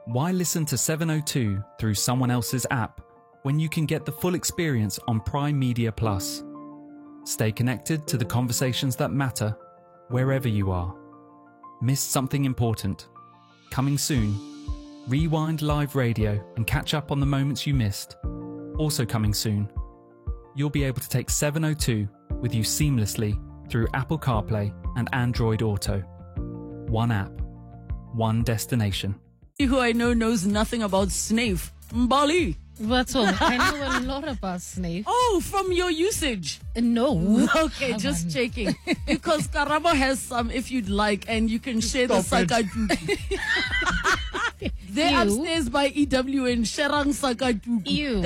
Why listen to 702 through someone else's app when you can get the full experience on Prime Media Plus? Stay connected to the conversations that matter wherever you are. Missed something important? Coming soon. Rewind live radio and catch up on the moments you missed. Also coming soon. You'll be able to take 702 with you seamlessly through Apple CarPlay and Android Auto. One app, one destination. Who I know knows nothing about Snape. Mbali. What's all? I know a lot about Snape. Oh, from your usage. No. Okay, just checking. Because Karabo has some if you'd like, and you can share the Sakatuki. They're upstairs by EW and Sherang Sakatuki. Ew.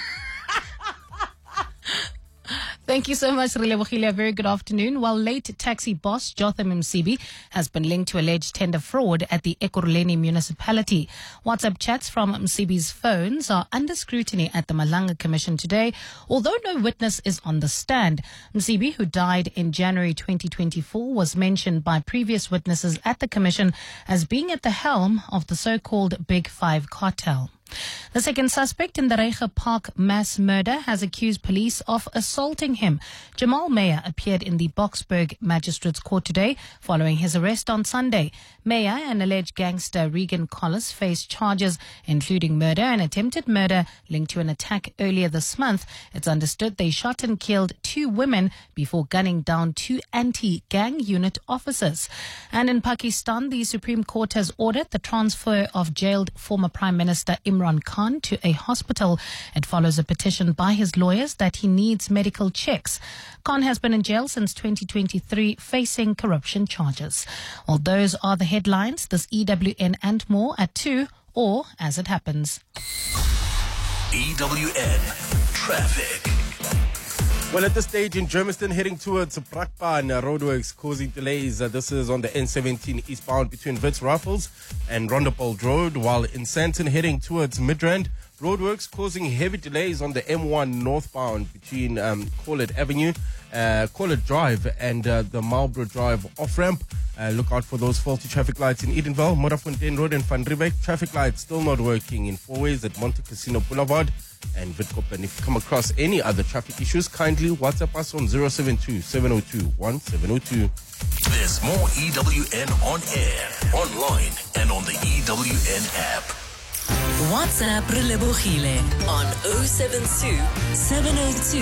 Thank you so much, Rilebohile. A very good afternoon. While late taxi boss Jotham Msibi has been linked to alleged tender fraud at the Ekurhuleni municipality, WhatsApp chats from Msibi's phones are under scrutiny at the Malanga Commission today, although no witness is on the stand. Msibi, who died in January 2024, was mentioned by previous witnesses at the Commission as being at the helm of the so-called Big Five cartel. The second suspect in the Reiche Park mass murder has accused police of assaulting him. Jamal Meyer appeared in the Boksburg Magistrates Court today following his arrest on Sunday. Meyer and alleged gangster Regan Collis face charges including murder and attempted murder linked to an attack earlier this month. It's understood they shot and killed 2 women before gunning down 2 anti-gang unit officers. And in Pakistan, the Supreme Court has ordered the transfer of jailed former Prime Minister Imran Khan to a hospital. It follows a petition by his lawyers that he needs medical checks. Khan has been in jail since 2023 facing corruption charges. Well, those are the headlines. This EWN and more at 2 or as it happens. EWN Traffic. Well, at this stage in Germiston, heading towards Brakpan roadworks causing delays. This is on the N17 eastbound between Wits Raffles and Rondopole Road, while in Sandton heading towards Midrand, roadworks causing heavy delays on the M1 northbound between Corlett Avenue, Corlett Drive and the Marlborough Drive off-ramp. Look out for those faulty traffic lights in Edenville, Morafontein Road and Van Riebeek. Traffic lights still not working in 4 ways at Monte Casino Boulevard and Witkoppen. And if you come across any other traffic issues, kindly WhatsApp us on 072-702-1702. There's more EWN on air, online, and on the EWN app. WhatsApp Rilebohile on 072 702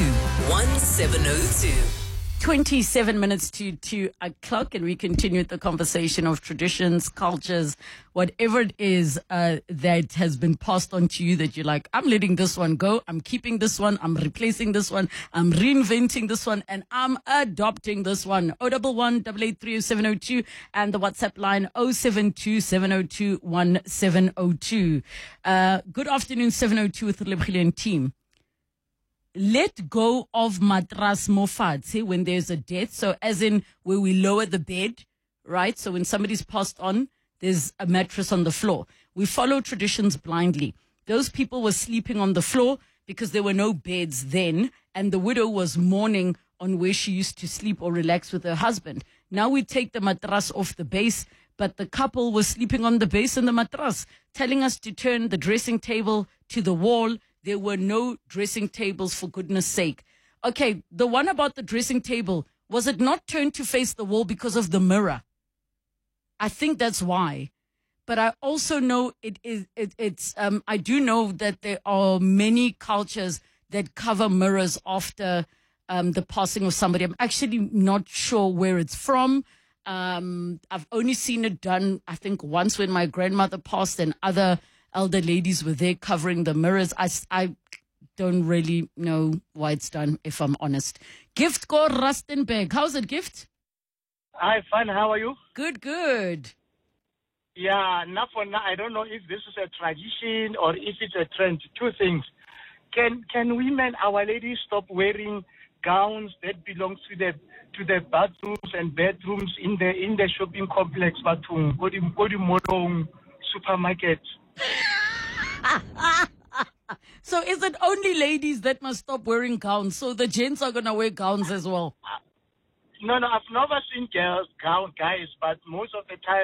1702. 27 minutes to 2 o'clock, and we continue with the conversation of traditions, cultures, whatever it is that has been passed on to you that you're like, I'm letting this one go, I'm keeping this one, I'm replacing this one, I'm reinventing this one, and I'm adopting this one. 011 883 0702 and the WhatsApp line 072 702 1702. Good afternoon, 702 with the Rilebohile team. Let go of matras mofatse when there's a death. So as in where we lower the bed, right? So when somebody's passed on, there's a mattress on the floor. We follow traditions blindly. Those people were sleeping on the floor because there were no beds then, and the widow was mourning on where she used to sleep or relax with her husband. Now we take the matras off the base, but the couple was sleeping on the base and the matras, telling us to turn the dressing table to the wall. There were no dressing tables, for goodness sake. Okay, the one about the dressing table, was it not turned to face the wall because of the mirror? I think that's why. But I also know I do know that there are many cultures that cover mirrors after the passing of somebody. I'm actually not sure where it's from. I've only seen it done, I think, once when my grandmother passed and other elder ladies were there covering the mirrors. I don't really know why it's done, if I'm honest. Gift Go Rustenburg. How's it, Gift? Hi, fine. How are you? Good, good. Yeah, now for now, I don't know if this is a tradition or if it's a trend. Two things. Can women, our ladies, stop wearing gowns that belong to the bathrooms and bedrooms in the shopping complex, Batung, Kodimorong supermarket? So is it only ladies that must stop wearing gowns? So the gents are going to wear gowns as well? No, I've never seen guys, but most of the time